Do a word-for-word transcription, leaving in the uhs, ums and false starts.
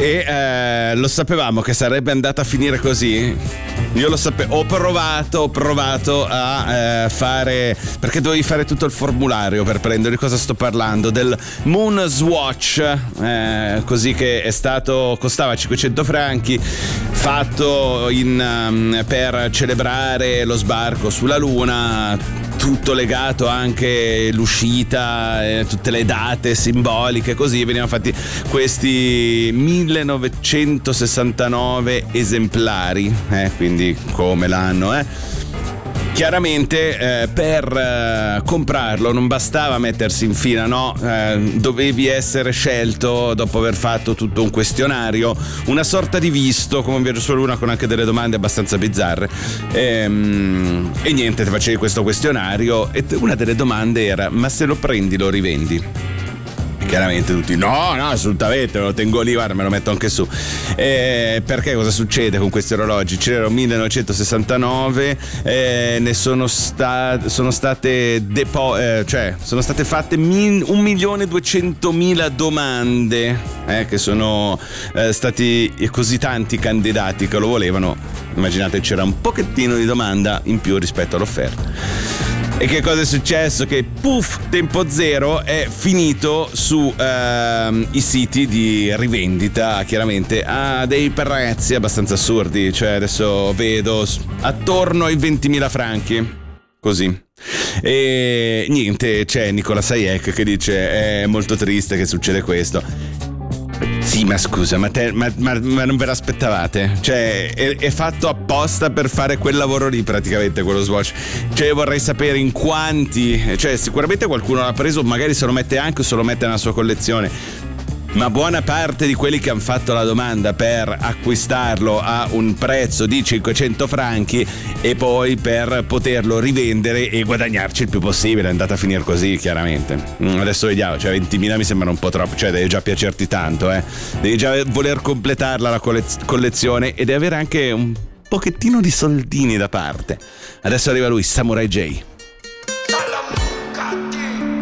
E eh, lo sapevamo che sarebbe andata a finire così. Io lo sapevo, ho provato, ho provato a eh, fare, perché dovevi fare tutto il formulario per prendere di cosa sto parlando, del Moon Swatch, eh, così che è stato, costava cinquecento franchi, fatto in, um, per celebrare lo sbarco sulla Luna, tutto legato anche l'uscita, eh, tutte le date simboliche, così venivano fatti questi millenovecentosessantanove esemplari, eh, quindi come l'anno, eh. Chiaramente eh, per eh, comprarlo non bastava mettersi in fila, no? Eh, dovevi essere scelto dopo aver fatto tutto un questionario, una sorta di visto come un viaggio sulla Luna con anche delle domande abbastanza bizzarre. E, e niente, ti facevi questo questionario e una delle domande era: ma se lo prendi lo rivendi? Chiaramente tutti no, no, assolutamente, lo tengo lì, guarda, me lo metto anche su. Eh, perché cosa succede con questi orologi? C'erano millenovecentosessantanove, eh, ne sono, sta- sono state depo- eh, cioè sono state fatte min- un milione duecentomila domande, eh, che sono eh, stati così tanti candidati che lo volevano. Immaginate, c'era un pochettino di domanda in più rispetto all'offerta. E che cosa è successo? Che puff, tempo zero, è finito su ehm, i siti di rivendita, chiaramente a dei prezzi abbastanza assurdi. Cioè adesso vedo attorno ai ventimila franchi, così. E niente, c'è Nicola Sajek che dice: è molto triste che succede questo. Sì, ma scusa, ma, te, ma, ma, ma non ve l'aspettavate? Cioè, è, è fatto apposta per fare quel lavoro lì, praticamente, quello Swatch. Cioè, vorrei sapere in quanti. Cioè, sicuramente qualcuno l'ha preso, magari se lo mette anche o se lo mette nella sua collezione. Ma buona parte di quelli che hanno fatto la domanda per acquistarlo a un prezzo di cinquecento franchi e poi per poterlo rivendere e guadagnarci il più possibile, è andata a finire così, chiaramente. Adesso vediamo, cioè ventimila mi sembra un po' troppo, cioè devi già piacerti tanto, eh. Devi già voler completarla la collezione e devi avere anche un pochettino di soldini da parte. Adesso arriva lui, Samurai J.